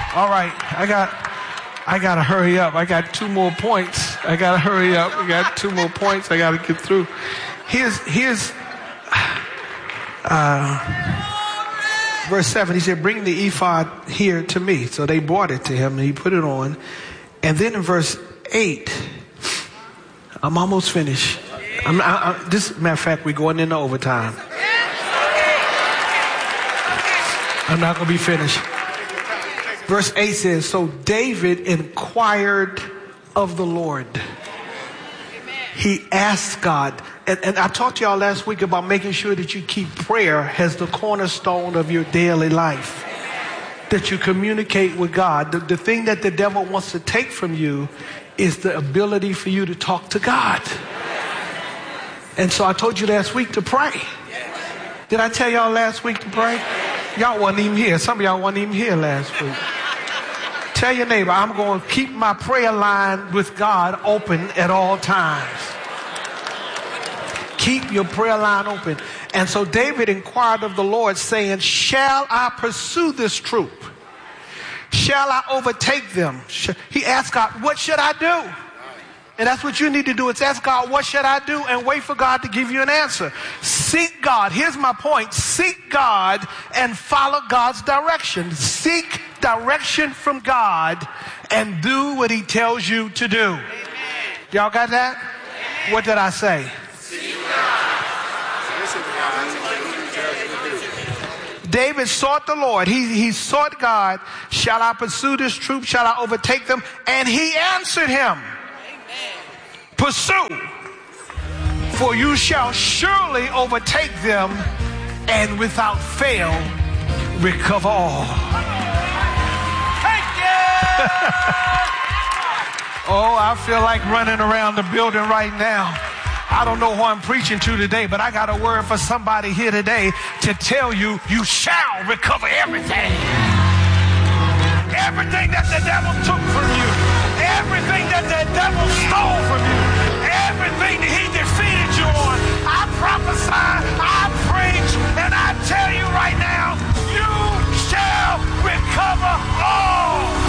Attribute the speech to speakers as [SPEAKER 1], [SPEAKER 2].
[SPEAKER 1] All right, I got to hurry up. I got 2 more points. I got to hurry up. I got 2 more points I got to get through. Here's verse 7. He said, bring the ephod here to me. So they brought it to him and he put it on. And then in verse 8, I'm almost finished. Matter of fact, we're going into overtime. I'm not going to be finished. Verse 8 says, so David inquired of the Lord. He asked God. And I talked to y'all last week about making sure that you keep prayer as the cornerstone of your daily life. That you communicate with God. The thing that the devil wants to take from you is the ability for you to talk to God. And so I told you last week to pray. Did I tell y'all last week to pray? Y'all wasn't even here. Some of y'all wasn't even here last week. Tell your neighbor, I'm going to keep my prayer line with God open at all times. Keep your prayer line open. And so David inquired of the Lord, saying, shall I pursue this troop? Shall I overtake them? He asked God, what should I do? And that's what you need to do. It's ask God, what should I do? And wait for God to give you an answer. Seek God. Here's my point. Seek God and follow God's direction. Seek direction from God and do what he tells you to do. Amen. Y'all got that? Amen. What did I say? Seek God. David sought the Lord. He sought God. Shall I pursue this troop? Shall I overtake them? And he answered him. Pursue, for you shall surely overtake them and without fail recover all. Thank you! Oh, I feel like running around the building right now. I don't know who I'm preaching to today, but I got a word for somebody here today to tell you, you shall recover everything.